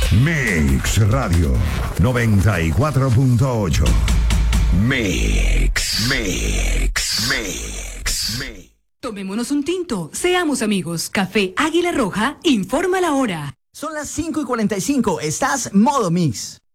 Mix Radio 94.8. Mix. Tomémonos un tinto, seamos amigos. Café Águila Roja informa la hora. Son las 5:45, estás Modo Mix.